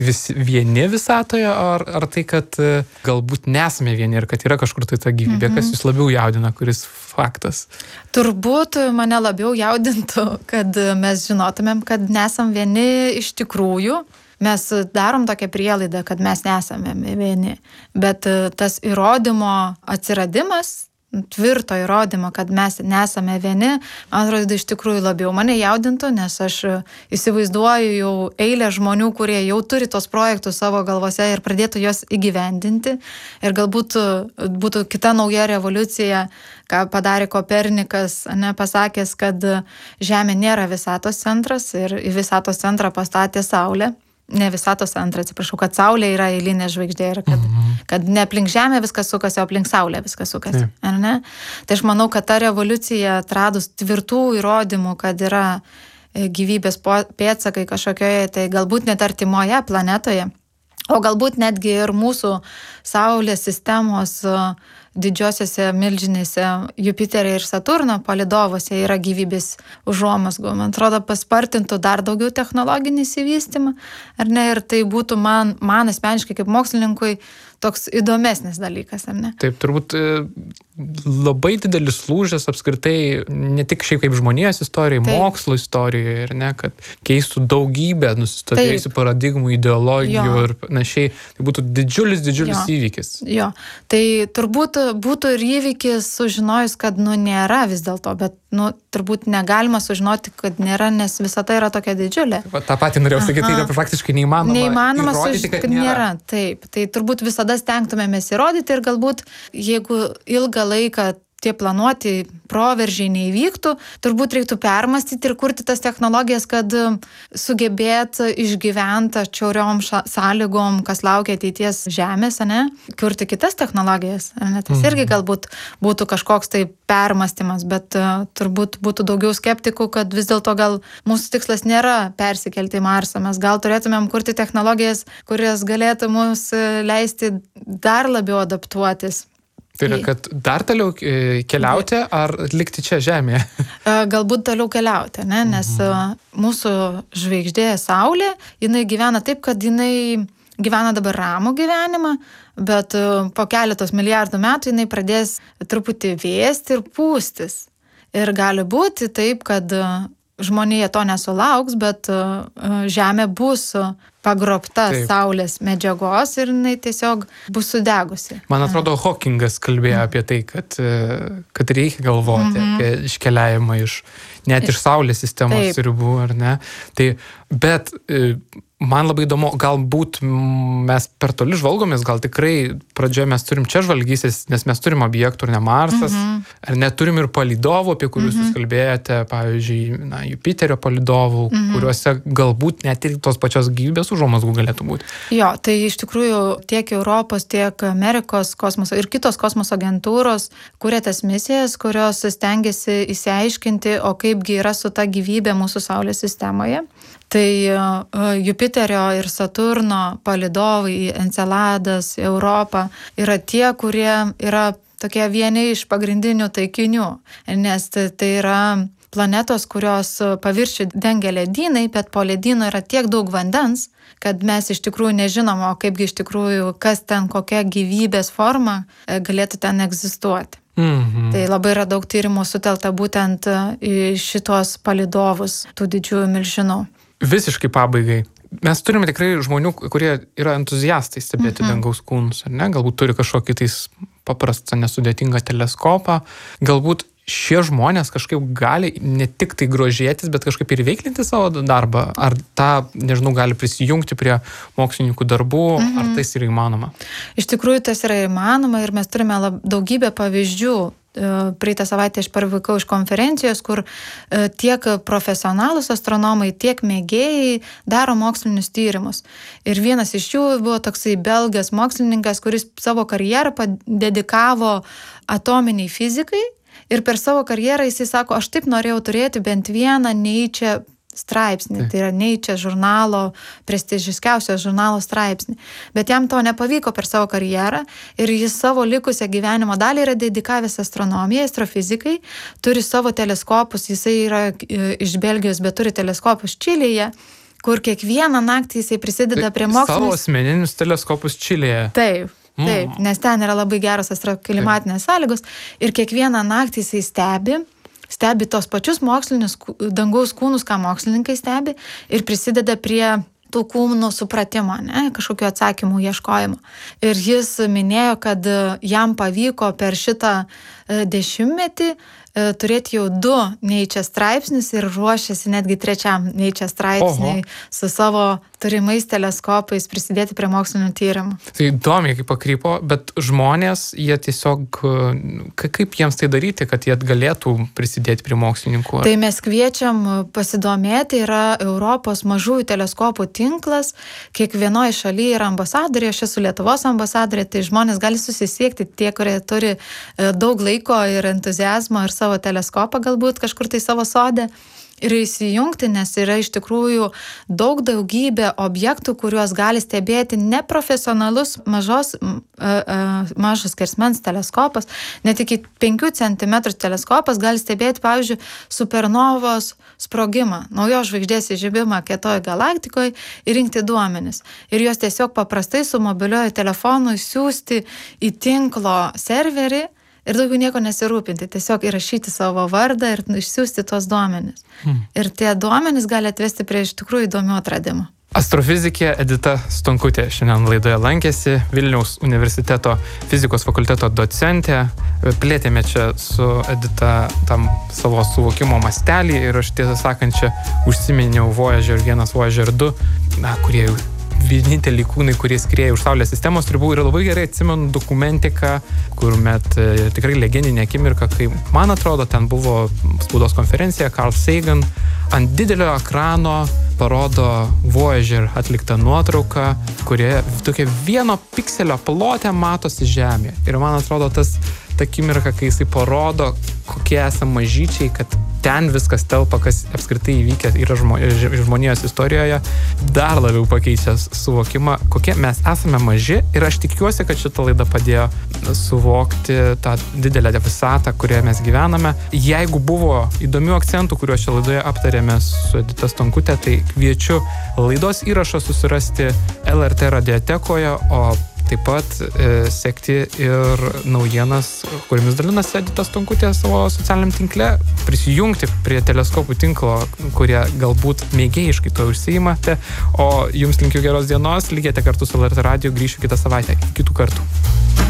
visi vieni visatoje, ar tai, kad galbūt nesame vieni ir kad yra kažkur tai ta gyvybė, kas jūs labiau jaudina, kuris faktas? Turbūt mane labiau jaudintų, kad mes žinotumėm, kad nesam vieni iš tikrųjų. Mes darom tokią prielaidą, kad mes nesame vieni, bet tas įrodymo atsiradimas, tvirto įrodymo, kad mes nesame vieni, man atrodo, iš tikrųjų labiau mane jaudintų, nes aš įsivaizduoju jau eilę žmonių, kurie jau turi tos projektus savo galvose ir pradėtų juos įgyvendinti. Ir galbūt būtų kita nauja revoliucija, ką padarė Kopernikas, pasakęs, kad Žemė nėra visatos centras ir į visatos centrą pastatė Saulę. Ne visatos centrą, atsiprašau, kad Saulė yra eilinė žvaigždė ir kad ne aplink Žemę viskas sukasi, o aplink Saulę viskas sukasi. Ar ne? Tai aš manau, kad ta revoliucija atradus tvirtų įrodymų, kad yra gyvybės pėdsakai kažkokioje, tai galbūt net artimoje planetoje, o galbūt netgi ir mūsų Saulės sistemos didžiosiose milžinėse Jupiterio ir Saturno palydovose yra gyvybės užuomazgų. Man atrodo, paspartintų dar daugiau technologinį įsivystymą, ar ne? Ir tai būtų man asmeniškai kaip mokslininkui toks įdomesnis dalykas, ar ne? Taip, turbūt labai didelis lūžis apskritai, ne tik šiaip kaip žmonijos istorijai, mokslo istorijoje, ir ne, kad keistų daugybę nusistovėjusių paradigmų, ideologijų ir panašiai. Tai būtų didžiulis įvykis. Jo, tai turbūt būtų ir įvykis sužinojus, kad nėra vis dėlto, bet turbūt negalima sužinoti, kad nėra, nes visata yra tokia didžiulė. Ta patį norėjau sakyti, tai yra praktiškai neįmanoma. Neįmanoma sužinoti, kad nėra. Taip, tai turbūt visada stengtumėmės įrodyti ir galbūt, jeigu ilgą laiką tie planuoti proveržiai neįvyktų, turbūt reiktų permastyti ir kurti tas technologijas, kad sugebėt išgyventi atšiauriom sąlygom, kas laukia ateities Žemės, ne? Kurti kitas technologijas, ne? Tas irgi galbūt būtų kažkoks tai permastymas, bet turbūt būtų daugiau skeptikų, kad vis dėlto gal mūsų tikslas nėra persikelti į Marsą, mes gal turėtumėm kurti technologijas, kurias galėtų mums leisti dar labiau adaptuotis. Tai yra, kad dar toliau keliauti ar likti čia Žemėje? Galbūt toliau keliauti, ne? Nes mūsų žvaigždė Saulė, jinai gyvena taip, kad jinai gyvena dabar ramų gyvenimą, bet po keletos milijardų metų jinai pradės truputį vėsti ir pūstis. Ir gali būti taip, kad žmonija to nesulauks, bet Žemė bus pagrobta Saulės medžiagos ir jinai tiesiog bus sudegusi. Man atrodo, Hawkingas kalbėjo apie tai, kad reikia galvoti apie iškeliavimą net iš Saulės sistemos ribų, ar ne? Tai, bet man labai įdomu, galbūt mes per toli žvalgomės, gal tikrai pradžioje mes turim čia žvalgytis, nes mes turim objektų ir ne Marsas, ar neturim ir palydovų, apie kuriuos jūs kalbėjote, pavyzdžiui, Jupiterio palydovų, kuriuose galbūt net ir tos pačios gyvybės užuomazgų galėtų būti. Jo, tai iš tikrųjų tiek Europos, tiek Amerikos kosmoso ir kitos kosmoso agentūros kuria tas misijas, kurios stengiasi išsiaiškinti, o kaipgi yra su ta gyvybė mūsų Saulės sistemoje. Tai Jupiterio ir Saturno palydovai, Enceladas, Europa yra tie, kurie yra tokie vieni iš pagrindinių taikinių, nes tai yra planetos, kurios paviršių dengia ledynai, bet po ledyno yra tiek daug vandens, kad mes iš tikrųjų nežinom, o kaipgi iš tikrųjų, kas ten, kokia gyvybės forma galėtų ten egzistuoti. Tai labai yra daug tyrimų sutelta būtent į šitos palydovus, tų didžiųjų milžinų. Visiškai pabaigai. Mes turime tikrai žmonių, kurie yra entuziastai stebėti dangaus kūnus, ar ne? Galbūt turi kažkokį tais paprastą, nesudėtingą teleskopą. Galbūt šie žmonės kažkaip gali ne tik tai grožėtis, bet kažkaip ir veiklinti savo darbą. Ar tą, nežinau, gali prisijungti prie mokslininkų darbų, ar tai yra įmanoma? Iš tikrųjų, tas yra įmanoma ir mes turime daugybę pavyzdžių. Praeitą savaitę aš parvykau iš konferencijos, kur tiek profesionalūs astronomai, tiek mėgėjai daro mokslinius tyrimus. Ir vienas iš jų buvo toksai belgas mokslininkas, kuris savo karjerą dedikavo atominiai fizikai. Ir per savo karjerą jisai sako, aš taip norėjau turėti bent vieną Nature straipsnį, tai yra Nature žurnalo, prestižiškiausio žurnalo straipsnį. Bet jam to nepavyko per savo karjerą ir jis savo likusią gyvenimo dalį yra dedikavęs astronomijai, astrofizikai, turi savo teleskopus, jisai yra iš Belgijos, bet turi teleskopus Čilėje, kur kiekvieną naktį jisai prisideda prie mokslinės... Savo asmeninius teleskopus Čilėje. Taip, nes ten yra labai geros astroklimatinės sąlygos ir kiekvieną naktį jisai stebi tos pačius mokslinius dangaus kūnus, ką mokslininkai stebi ir prisideda prie tų kūnų supratimo, kažkokių atsakymų ieškojimo. Ir jis minėjo, kad jam pavyko per šitą dešimtmetį turėti jau 2 Nature straipsnius ir ruošiasi netgi 3 Nature straipsniui su savo turimais teleskopais prisidėti prie mokslinių tyrimų. Tai įdomiai kaip pakrypo, bet žmonės, jie tiesiog, kaip jiems tai daryti, kad jie galėtų prisidėti prie mokslininkų? Tai mes kviečiam pasidomėti, yra Europos mažųjų teleskopų tinklas, kiekvienoje šalyje yra ambasadorė, aš esu Lietuvos ambasadorė, tai žmonės gali susisiekti, tie, kurie turi daug laiko ir entuziazmo ir savo teleskopą galbūt kažkur tai savo sode. Ir įsijungti, nes yra iš tikrųjų daugybė objektų, kuriuos gali stebėti neprofesionalus mažas skersmens teleskopas, net iki 5 cm teleskopas gali stebėti, pavyzdžiui, supernovos sprogimą, naujos žvaigždės įžibimą kietoje galaktikoje ir rinkti duomenis. Ir juos tiesiog paprastai su mobiliuoju telefonu siųsti į tinklo serverį, ir daugiau nieko nesirūpinti, tiesiog įrašyti savo vardą ir išsiųsti tuos duomenis. Ir tie duomenis gali atvesti prie iš tikrųjų įdomių atradimų. Astrofizikė Edita Stonkutė šiandien laidoje lankėsi, Vilniaus universiteto fizikos fakulteto docentė. Plėtėme čia su Edita tam savo suvokimo mastelį ir aš tiesą sakant čia užsiminiau Voyager 1, Voyager 2, kurie jau vieninteliai kūnai, kurie skrieja už Saulės sistemos ribų ir labai gerai atsimenu dokumentiką, kur tikrai legendinė akimirka, kai, man atrodo, ten buvo spaudos konferencija, Carl Sagan ant didelio ekrano parodo Voyager atliktą nuotrauką, kurioje tokia 1 pikselio plote matosi Žemė. Ir man atrodo, ta akimirka, kai jisai parodo, kokie esame mažyčiai, kad ten viskas telpa, kas apskritai įvykę yra žmonijos istorijoje, dar labiau pakeičia suvokimą, kokie mes esame maži. Ir aš tikiuosi, kad šita laida padėjo suvokti tą didelę visatą, kurioje mes gyvename. Jeigu buvo įdomių akcentų, kuriuos čia laidoje aptarėme su Edita Stonkutė, tai kviečiu laidos įrašą susirasti LRT radiotekoje, o taip pat sekti ir naujienas, kuriamis dalinasi Edita Stonkutė savo socialiniam tinkle, prisijungti prie teleskopų tinklo, kurie galbūt mėgėjiškai to užsiimate, o jums linkiu geros dienos, likite kartu su LRT radiju, grįšiu kitą savaitę. Iki kitų kartų.